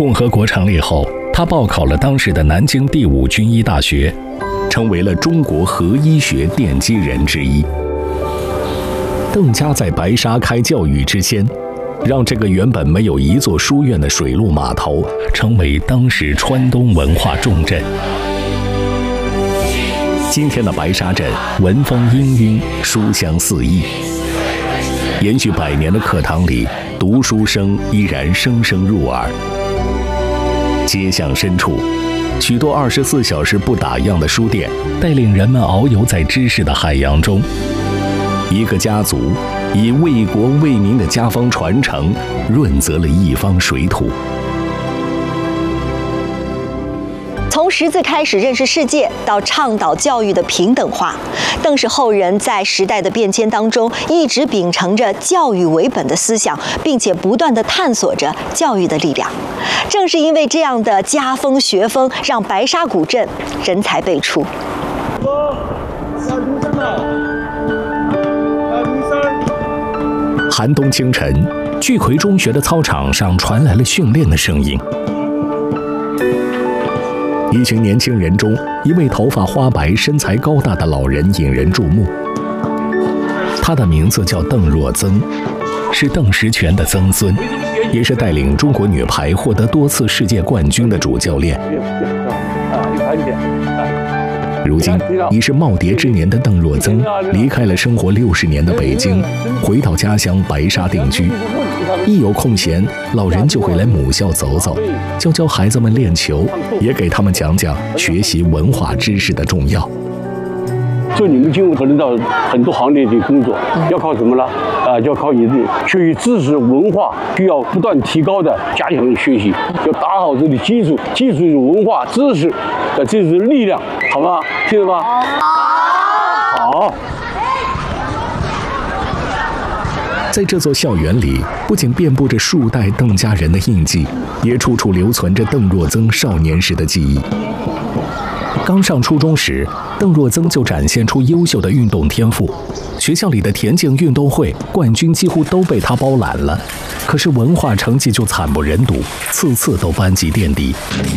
共和国成立后，他报考了当时的南京第5军医大学，成为了中国核医学奠基人之一。邓家在白沙开教育之先，让这个原本没有一座书院的水陆码头，成为当时川东文化重镇。今天的白沙镇文风氤氲，书香四溢。延续100年的课堂里，读书声依然声声入耳。街巷深处，许多24小时不打烊的书店，带领人们遨游在知识的海洋中。一个家族以为国为民的家风传承，润泽了一方水土。 从识字开始认识世界，到倡导教育的平等化，邓氏后人在时代的变迁当中，一直秉承着教育为本的思想，并且不断地探索着教育的力量。正是因为这样的家风学风，让白沙古镇人才辈出。 寒冬清晨，聚魁中学的操场上传来了训练的声音。一群年轻人中，一位头发花白、身材高大的老人引人注目。他的名字叫邓若曾，是邓石泉的曾孙，也是带领中国女排获得多次世界冠军的主教练。如今已是耄耋之年的邓若曾，离开了生活60年的北京，回到家乡白沙定居。一有空闲，老人就会来母校走走，教孩子们练球，也给他们讲讲学习文化知识的重要。 所以你们今后可能到很多行业里工作，要靠什么呢？要靠你的学习知识文化，需要不断提高的加强学习，要打好这里基础，基础是文化知识的这是力量，好吗？听得吗？好。 在这座校园里，不仅遍布着数代邓家人的印记，也处处留存着邓若曾少年时的记忆。刚上初中时，邓若曾就展现出优秀的运动天赋，学校里的田径运动会冠军几乎都被他包揽了。可是文化成绩就惨不忍睹，次次都班级垫底。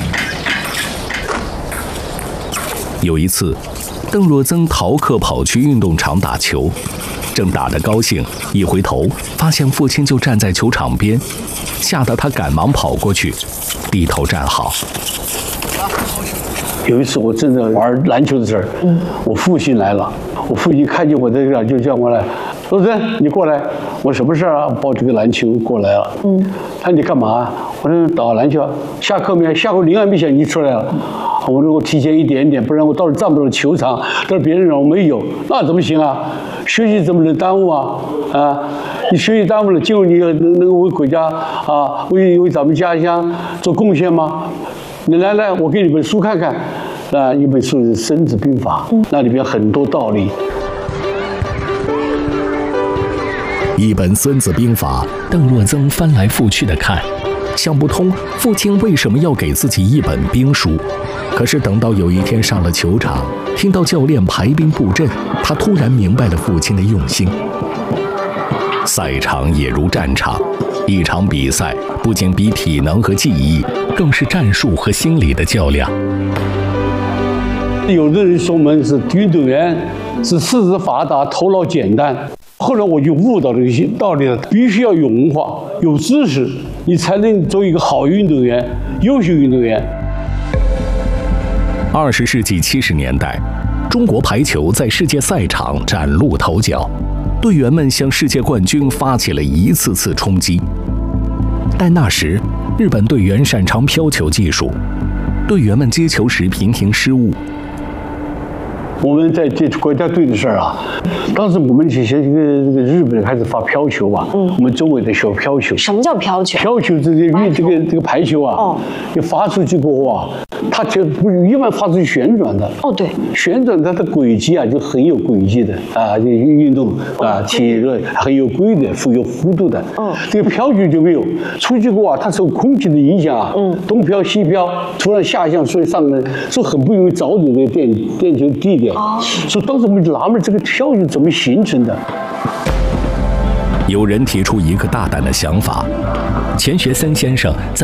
有一次，邓若曾逃课跑去运动场打球，正打得高兴，一回头发现父亲就站在球场边，吓得他赶忙跑过去，低头站好。 有一次我正在玩篮球的时候，我父亲来了，我父亲看见我在这就叫过来，若曾你过来，我什么事啊？抱这个篮球过来了。他说你干嘛？我说打篮球。下课没？下课铃还没响你出来了。我说我提前一点点，不然我到时候站不了球场，到时候别人让我没有，那怎么行啊？学习怎么能耽误啊？你学习耽误了，今后你能为国家为咱们家乡做贡献吗？你来，我给你本书看看，一本书是《孙子兵法》，那里边很多道理。 一本《孙子兵法》，邓若曾翻来覆去的看，想不通父亲为什么要给自己一本兵书。可是等到有一天上了球场，听到教练排兵布阵，他突然明白了父亲的用心。赛场也如战场，一场比赛不仅比体能和技艺，更是战术和心理的较量。 有的人说我们是运动员，是四肢发达、头脑简单。后来我就悟到这些道理了，必须要有文化、有知识，你才能做一个好运动员、优秀运动员。 20世纪70年代，中国排球在世界赛场崭露头角，队员们向世界冠军发起了一次次冲击。但那时，日本队员擅长飘球技术，队员们接球时频频失误。 我们在这国家队的事儿啊，当时我们这些日本开始发飘球啊，我们周围的学飘球。 什么叫飘球？ 飘球这个排球啊，你发出去过后啊，它就不是一般发出去旋转的。对，旋转它的轨迹啊就很有轨迹的啊，运动啊体热很有规的，有幅度的。这个飘球就没有，出去过啊，它受空气的影响啊，东飘西飘，突然下降，所以上来，所以很不容易找准这个电球地点。所以当时我们就纳闷这个飘球怎么形成的。 有人提出一个大胆的想法，钱学森先生在